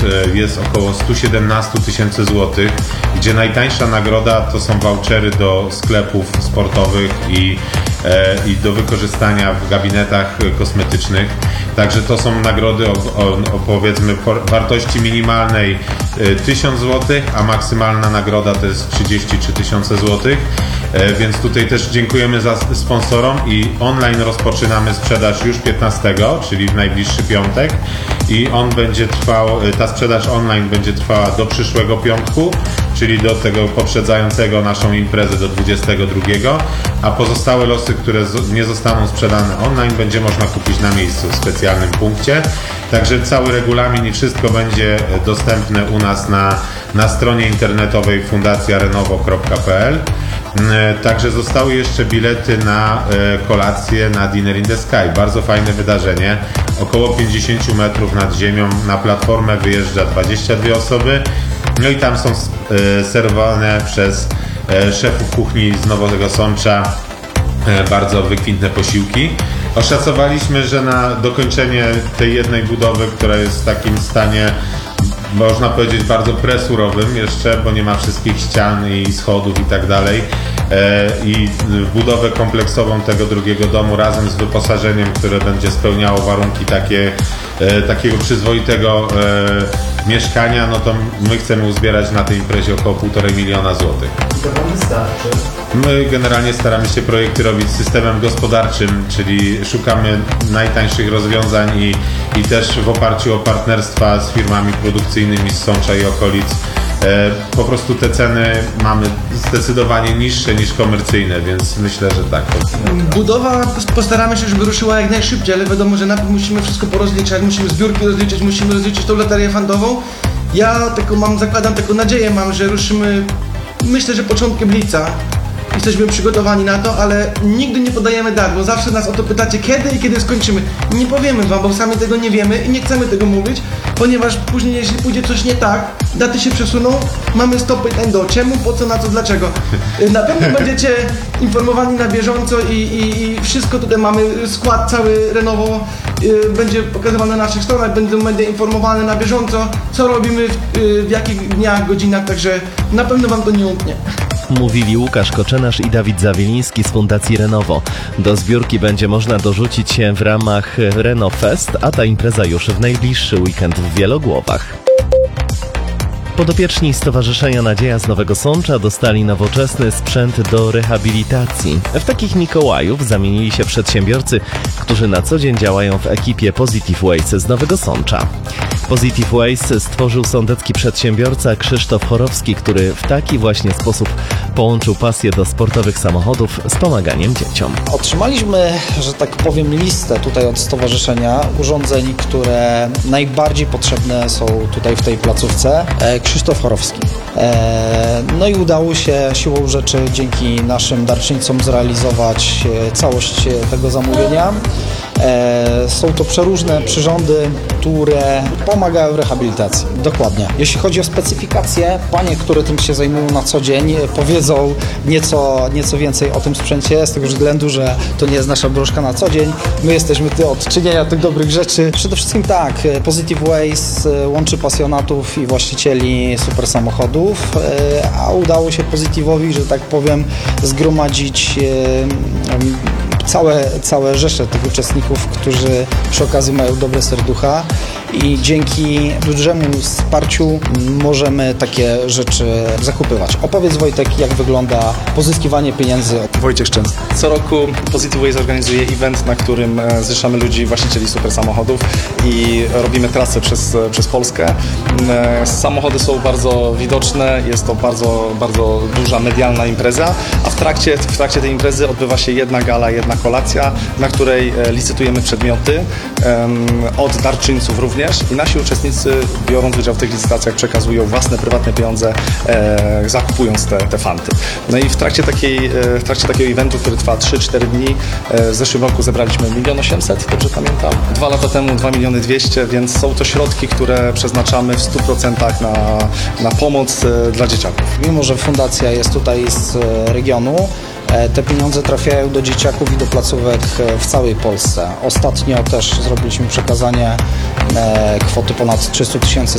jest około 117 000 złotych, gdzie najtańsza nagroda to są vouchery do sklepów sportowych i do wykorzystania w gabinetach kosmetycznych. Także to są nagrody o powiedzmy wartości minimalnej 1000 zł, a maksymalna nagroda to jest 33 000 zł. Więc tutaj też dziękujemy sponsorom i online rozpoczynamy sprzedaż już 15, czyli w najbliższy piątek i ta sprzedaż online będzie trwała do przyszłego piątku, czyli do tego poprzedzającego naszą imprezę do 22, a pozostałe losy, które nie zostaną sprzedane online, będzie można kupić na miejscu w specjalnym punkcie. Także cały regulamin i wszystko będzie dostępne u nas na stronie internetowej fundacjarenowo.pl. Także zostały jeszcze bilety na kolację na Dinner in the Sky. Bardzo fajne wydarzenie. Około 50 metrów nad ziemią na platformę wyjeżdża 22 osoby. No i tam są serwowane przez szefów kuchni z Nowego Sącza bardzo wykwintne posiłki. Oszacowaliśmy, że na dokończenie tej jednej budowy, która jest w takim stanie, można powiedzieć, bardzo presurowym jeszcze, bo nie ma wszystkich ścian i schodów i tak dalej, i budowę kompleksową tego drugiego domu razem z wyposażeniem, które będzie spełniało warunki takiego przyzwoitego mieszkania, no to my chcemy uzbierać na tej imprezie około 1,5 miliona złotych. I to wam wystarczy? My generalnie staramy się projekty robić systemem gospodarczym, czyli szukamy najtańszych rozwiązań i też w oparciu o partnerstwa z firmami produkcyjnymi z Sącza i okolic. Po prostu te ceny mamy zdecydowanie niższe niż komercyjne, więc myślę, że tak. Budowa postaramy się, żeby ruszyła jak najszybciej, ale wiadomo, że najpierw musimy wszystko porozliczać, musimy zbiórki rozliczyć, musimy rozliczyć tą loterię fundową. Ja zakładam taką nadzieję, że ruszymy, myślę, że początkiem lipca. Jesteśmy przygotowani na to, ale nigdy nie podajemy dat, bo zawsze nas o to pytacie kiedy i kiedy skończymy. Nie powiemy wam, bo sami tego nie wiemy i nie chcemy tego mówić, ponieważ później, jeśli pójdzie coś nie tak, daty się przesuną, mamy 100 pytań do czemu, po co, na co, dlaczego. Na pewno będziecie informowani na bieżąco i wszystko tutaj mamy, skład cały Renovo będzie pokazywany na naszych stronach, będzie informowane na bieżąco, co robimy, w jakich dniach, godzinach, także na pewno wam to nie umknie. Mówili Łukasz Koczenasz i Dawid Zawiliński z Fundacji Renovo. Do zbiórki będzie można dorzucić się w ramach RenoFest, a ta impreza już w najbliższy weekend w Wielogłowach. Podopieczni Stowarzyszenia Nadzieja z Nowego Sącza dostali nowoczesny sprzęt do rehabilitacji. W takich Mikołajów zamienili się przedsiębiorcy, którzy na co dzień działają w ekipie Positive Ways z Nowego Sącza. Positive Ways stworzył sądecki przedsiębiorca Krzysztof Chorowski, który w taki właśnie sposób połączył pasję do sportowych samochodów z pomaganiem dzieciom. Otrzymaliśmy, że tak powiem, listę tutaj od stowarzyszenia urządzeń, które najbardziej potrzebne są tutaj w tej placówce. Krzysztof Chorowski. No i udało się siłą rzeczy dzięki naszym darczyńcom zrealizować całość tego zamówienia. Są to przeróżne przyrządy, które pomagają w rehabilitacji. Dokładnie. Jeśli chodzi o specyfikacje, panie, które tym się zajmują na co dzień, powiedzą nieco więcej o tym sprzęcie, z tego względu, że to nie jest nasza broszka na co dzień. My jesteśmy tu od czynienia tych dobrych rzeczy. Przede wszystkim tak, Positive Ways łączy pasjonatów i właścicieli super samochodów, a udało się Positive'owi, że tak powiem, zgromadzić całe rzesze tych uczestników, którzy przy okazji mają dobre serducha i dzięki dużemu wsparciu możemy takie rzeczy zakupywać. Opowiedz, Wojtek, jak wygląda pozyskiwanie pieniędzy. Wojciech Szczęsny. Co roku Positive Ways organizuje event, na którym zrzeszamy ludzi, właścicieli super samochodów i robimy trasę przez Polskę. Samochody są bardzo widoczne, jest to bardzo duża medialna impreza, a w trakcie tej imprezy odbywa się jedna gala, jedna kolacja, na której licytujemy przedmioty od darczyńców również i nasi uczestnicy, biorąc udział w tych licytacjach, przekazują własne prywatne pieniądze, zakupując te fanty. No i w trakcie takiego eventu, który trwa 3-4 dni, w zeszłym roku zebraliśmy 1 800 000, dobrze pamiętam. 2 lata temu 2 200 000, więc są to środki, które przeznaczamy w 100% na pomoc dla dzieciaków. Mimo że fundacja jest tutaj z regionu, te pieniądze trafiają do dzieciaków i do placówek w całej Polsce. Ostatnio też zrobiliśmy przekazanie kwoty ponad 300 000